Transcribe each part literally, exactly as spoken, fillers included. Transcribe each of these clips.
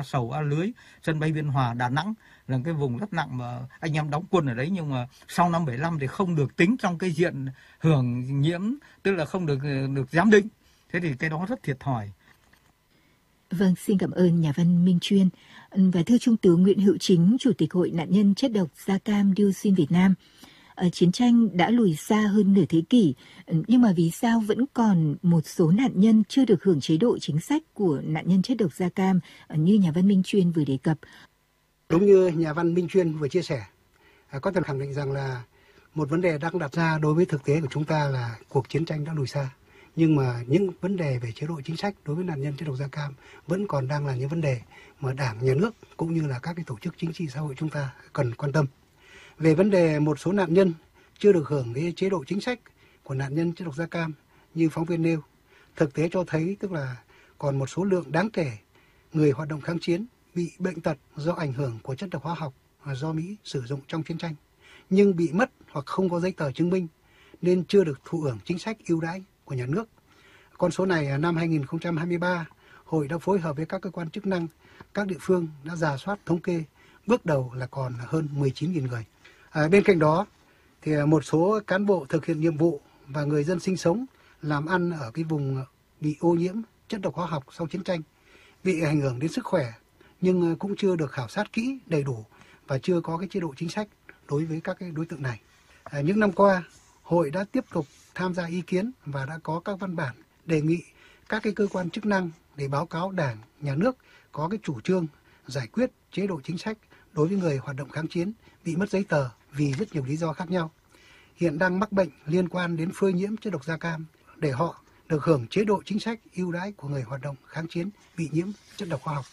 Sầu, A Lưới, sân bay Biên Hòa, Đà Nẵng là cái vùng rất nặng mà anh em đóng quân ở đấy, nhưng mà sau năm bảy lăm thì không được tính trong cái diện hưởng nhiễm, tức là không được được giám định. Thế thì cái đó rất thiệt thòi. Vâng, xin cảm ơn nhà văn Minh Chuyên. Và thưa Trung tướng Nguyễn Hữu Chính, Chủ tịch Hội nạn nhân chất độc da cam dioxin Việt Nam, chiến tranh đã lùi xa hơn nửa thế kỷ, nhưng mà vì sao vẫn còn một số nạn nhân chưa được hưởng chế độ chính sách của nạn nhân chất độc da cam như nhà văn Minh Chuyên vừa đề cập? Đúng như nhà văn Minh Chuyên vừa chia sẻ, có thể khẳng định rằng là một vấn đề đang đặt ra đối với thực tế của chúng ta là cuộc chiến tranh đã lùi xa. Nhưng mà những vấn đề về chế độ chính sách đối với nạn nhân chất độc da cam vẫn còn đang là những vấn đề mà Đảng, Nhà nước cũng như là các cái tổ chức chính trị xã hội chúng ta cần quan tâm. Về vấn đề một số nạn nhân chưa được hưởng cái chế độ chính sách của nạn nhân chất độc da cam như phóng viên nêu, thực tế cho thấy tức là còn một số lượng đáng kể người hoạt động kháng chiến bị bệnh tật do ảnh hưởng của chất độc hóa học và do Mỹ sử dụng trong chiến tranh, nhưng bị mất hoặc không có giấy tờ chứng minh nên chưa được thụ hưởng chính sách ưu đãi của nhà nước. Con số này năm hai nghìn không trăm hai mươi ba, Hội đã phối hợp với các cơ quan chức năng, các địa phương đã rà soát thống kê, bước đầu là còn hơn mười chín nghìn người. À, bên cạnh đó, thì một số cán bộ thực hiện nhiệm vụ và người dân sinh sống, làm ăn ở cái vùng bị ô nhiễm chất độc hóa học sau chiến tranh, bị ảnh hưởng đến sức khỏe, nhưng cũng chưa được khảo sát kỹ, đầy đủ và chưa có cái chế độ chính sách đối với các cái đối tượng này. À, những năm qua, Hội đã tiếp tục tham gia ý kiến và đã có các văn bản đề nghị các cái cơ quan chức năng để báo cáo Đảng, Nhà nước có cái chủ trương giải quyết chế độ chính sách đối với người hoạt động kháng chiến bị mất giấy tờ vì rất nhiều lý do khác nhau, hiện đang mắc bệnh liên quan đến phơi nhiễm chất độc da cam để họ được hưởng chế độ chính sách ưu đãi của người hoạt động kháng chiến bị nhiễm chất độc hóa học.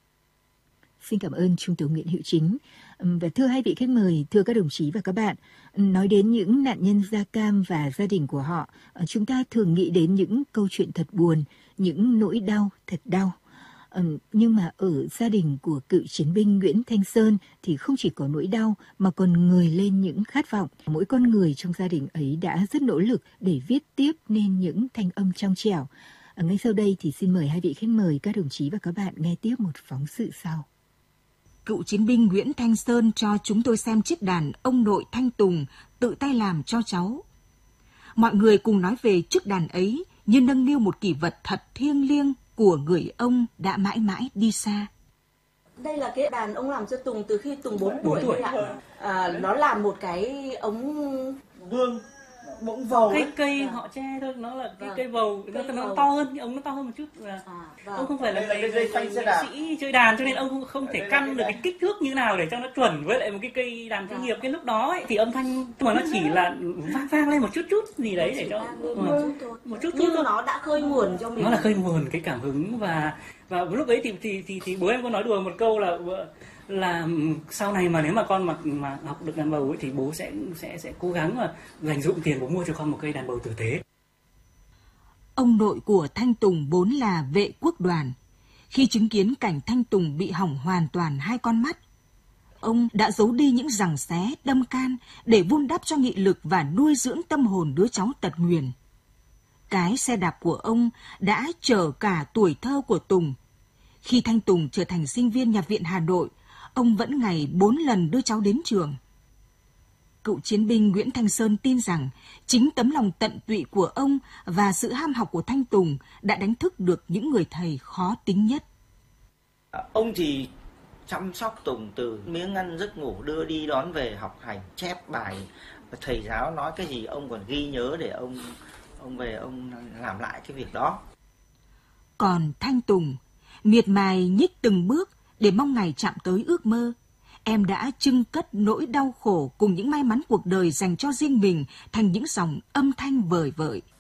Xin cảm ơn Trung tướng Nguyễn Hữu Chính. Và thưa hai vị khách mời, thưa các đồng chí và các bạn, nói đến những nạn nhân da cam và gia đình của họ, chúng ta thường nghĩ đến những câu chuyện thật buồn, những nỗi đau thật đau. Nhưng mà ở gia đình của cựu chiến binh Nguyễn Thanh Sơn thì không chỉ có nỗi đau mà còn ngời lên những khát vọng. Mỗi con người trong gia đình ấy đã rất nỗ lực để viết tiếp nên những thanh âm trong trẻo. Ngay sau đây thì xin mời hai vị khách mời, các đồng chí và các bạn nghe tiếp một phóng sự sau. Cựu chiến binh Nguyễn Thanh Sơn cho chúng tôi xem chiếc đàn ông nội Thanh Tùng tự tay làm cho cháu. Mọi người cùng nói về chiếc đàn ấy như nâng niu một kỷ vật thật thiêng liêng của người ông đã mãi mãi đi xa. Đây là cái đàn ông làm cho Tùng từ khi Tùng bốn tuổi ạ. À, nó là một cái ống vương, bỗng vầu. Cây cây họ tre thôi, nó là cái vâng. cây vầu, cây nó, nó to hơn, cái ống nó to hơn một chút. Và à, vâng. Ông không phải là cái dây phanh xe đàn. Sĩ chơi đàn cho nên ông không, không thể căn được cái kích thước như nào để cho nó chuẩn với lại một cái cây đàn chuyên nghiệp. Cái lúc đó ấy, thì âm thanh mà nó chỉ là vang vang lên một chút chút gì đấy để cho một chút, một chút nhưng thôi. Nó đã khơi nguồn cho mình. Nó là khơi nguồn cái cảm hứng và và lúc ấy thì thì thì, thì bố em có nói đùa một câu là là sau này mà nếu mà con mà mà học được đàn bầu ấy, thì bố sẽ sẽ sẽ cố gắng mà dành dụm tiền bố mua cho con một cây đàn bầu tử tế. Ông nội của Thanh Tùng vốn là vệ quốc đoàn. Khi chứng kiến cảnh Thanh Tùng bị hỏng hoàn toàn hai con mắt, ông đã giấu đi những giằng xé, đâm can để vun đắp cho nghị lực và nuôi dưỡng tâm hồn đứa cháu tật nguyền. Cái xe đạp của ông đã chở cả tuổi thơ của Tùng. Khi Thanh Tùng trở thành sinh viên Nhạc viện Hà Nội, ông vẫn ngày bốn lần đưa cháu đến trường. Cựu chiến binh Nguyễn Thanh Sơn tin rằng chính tấm lòng tận tụy của ông và sự ham học của Thanh Tùng đã đánh thức được những người thầy khó tính nhất. Ông thì chăm sóc Tùng từ miếng ăn giấc ngủ, đưa đi đón về, học hành, chép bài. Thầy giáo nói cái gì ông còn ghi nhớ để ông ông về ông làm lại cái việc đó. Còn Thanh Tùng, miệt mài nhích từng bước để mong ngày chạm tới ước mơ. Em đã trưng cất nỗi đau khổ cùng những may mắn cuộc đời dành cho riêng mình thành những dòng âm thanh vời vợi.